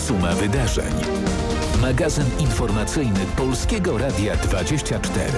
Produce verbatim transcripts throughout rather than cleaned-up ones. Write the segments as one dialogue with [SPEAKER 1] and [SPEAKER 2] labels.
[SPEAKER 1] Suma wydarzeń. Magazyn informacyjny Polskiego Radia dwadzieścia cztery.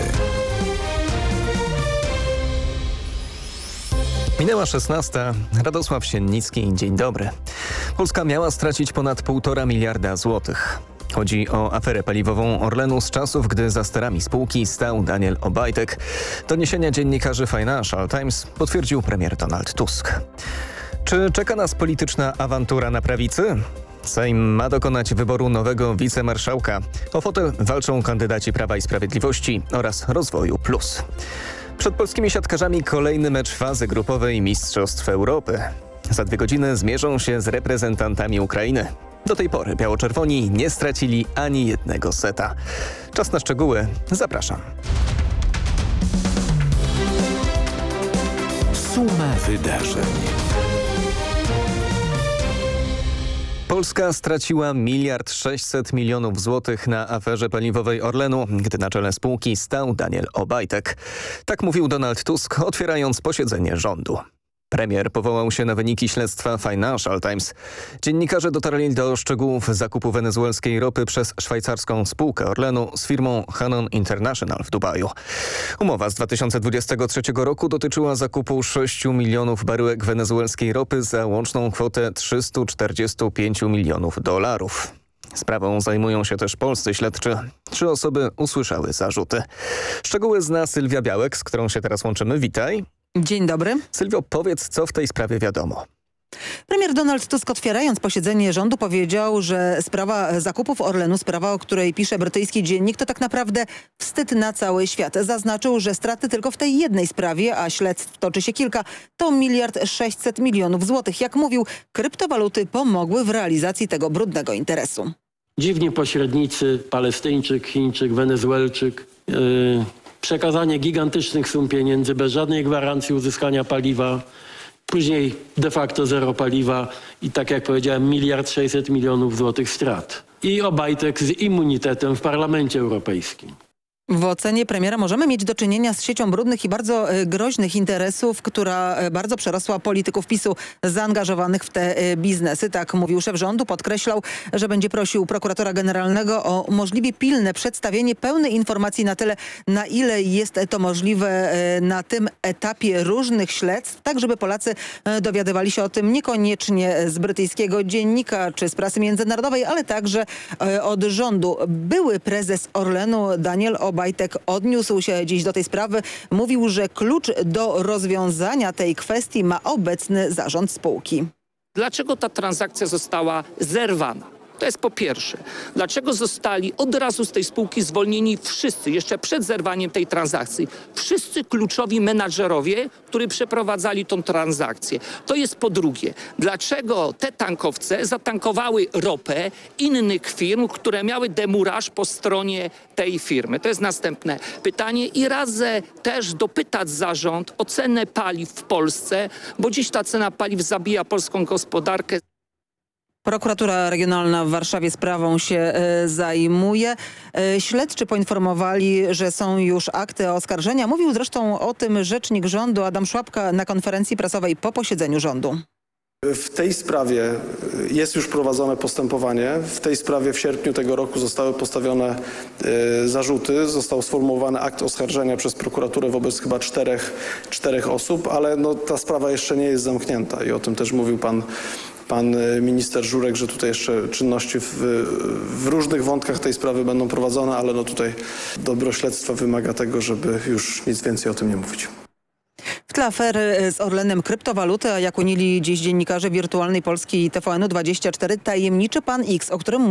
[SPEAKER 2] Minęła szesnasta. Radosław Siennicki. Dzień dobry. Polska miała stracić ponad półtora miliarda złotych. Chodzi o aferę paliwową Orlenu z czasów, gdy za sterami spółki stał Daniel Obajtek. Doniesienia dziennikarzy Financial Times potwierdził premier Donald Tusk. Czy czeka nas polityczna awantura na prawicy? Sejm ma dokonać wyboru nowego wicemarszałka. O fotel walczą kandydaci Prawa i Sprawiedliwości oraz Rozwoju Plus. Przed polskimi siatkarzami kolejny mecz fazy grupowej Mistrzostw Europy. Za dwie godziny zmierzą się z reprezentantami Ukrainy. Do tej pory biało-czerwoni nie stracili ani jednego seta. Czas na szczegóły. Zapraszam.
[SPEAKER 1] Suma wydarzeń.
[SPEAKER 2] Polska straciła miliard sześćset milionów złotych na aferze paliwowej Orlenu, gdy na czele spółki stał Daniel Obajtek. Tak mówił Donald Tusk, otwierając posiedzenie rządu. Premier powołał się na wyniki śledztwa Financial Times. Dziennikarze dotarli do szczegółów zakupu wenezuelskiej ropy przez szwajcarską spółkę Orlenu z firmą Hannon International w Dubaju. Umowa z dwa tysiące dwudziestego trzeciego roku dotyczyła zakupu sześciu milionów baryłek wenezuelskiej ropy za łączną kwotę trzysta czterdzieści pięć milionów dolarów. Sprawą zajmują się też polscy śledczy. Trzy osoby usłyszały zarzuty. Szczegóły zna Sylwia Białek, z którą się teraz łączymy. Witaj.
[SPEAKER 3] Dzień dobry.
[SPEAKER 2] Sylwio, powiedz, co w tej sprawie wiadomo.
[SPEAKER 3] Premier Donald Tusk, otwierając posiedzenie rządu, powiedział, że sprawa zakupów Orlenu, sprawa, o której pisze brytyjski dziennik, to tak naprawdę wstyd na cały świat. Zaznaczył, że straty tylko w tej jednej sprawie, a śledztw toczy się kilka, to miliard sześćset milionów złotych. Jak mówił, kryptowaluty pomogły w realizacji tego brudnego interesu.
[SPEAKER 4] Dziwni pośrednicy, Palestyńczyk, Chińczyk, Wenezuelczyk, yy, przekazanie gigantycznych sum pieniędzy bez żadnej gwarancji uzyskania paliwa, później de facto zero paliwa i tak jak powiedziałem miliard sześćset milionów złotych strat. I Obajtek z immunitetem w Parlamencie Europejskim.
[SPEAKER 3] W ocenie premiera możemy mieć do czynienia z siecią brudnych i bardzo e, groźnych interesów, która e, bardzo przerosła polityków PiSu zaangażowanych w te e, biznesy. Tak mówił szef rządu. Podkreślał, że będzie prosił prokuratora generalnego o możliwie pilne przedstawienie pełnej informacji na tyle, na ile jest to możliwe e, na tym etapie różnych śledztw, tak żeby Polacy e, dowiadywali się o tym niekoniecznie z brytyjskiego dziennika czy z prasy międzynarodowej, ale także e, od rządu. Były prezes Orlenu Daniel Obajtek Obajtek odniósł się dziś do tej sprawy. Mówił, że klucz do rozwiązania tej kwestii ma obecny zarząd spółki.
[SPEAKER 5] Dlaczego ta transakcja została zerwana? To jest po pierwsze. Dlaczego zostali od razu z tej spółki zwolnieni wszyscy, jeszcze przed zerwaniem tej transakcji, wszyscy kluczowi menadżerowie, którzy przeprowadzali tą transakcję? To jest po drugie. Dlaczego te tankowce zatankowały ropę innych firm, które miały demuraż po stronie tej firmy? To jest następne pytanie i radzę też dopytać zarząd o cenę paliw w Polsce, bo dziś ta cena paliw zabija polską gospodarkę.
[SPEAKER 3] Prokuratura Regionalna w Warszawie sprawą się e, zajmuje. E, śledczy poinformowali, że są już akty oskarżenia. Mówił zresztą o tym rzecznik rządu Adam Szłapka na konferencji prasowej po posiedzeniu rządu.
[SPEAKER 6] W tej sprawie jest już prowadzone postępowanie. W tej sprawie w sierpniu tego roku zostały postawione y, zarzuty. Został sformułowany akt oskarżenia przez prokuraturę wobec chyba czterech, czterech osób, ale no, ta sprawa jeszcze nie jest zamknięta i o tym też mówił pan Pan minister Żurek, że tutaj jeszcze czynności w, w różnych wątkach tej sprawy będą prowadzone, ale no tutaj dobro śledztwa wymaga tego, żeby już nic więcej o tym nie mówić.
[SPEAKER 3] W tle afery z Orlenem kryptowaluty, a jak unili dziś dziennikarze Wirtualnej Polski i T V N u dwadzieścia cztery, tajemniczy pan X, o którym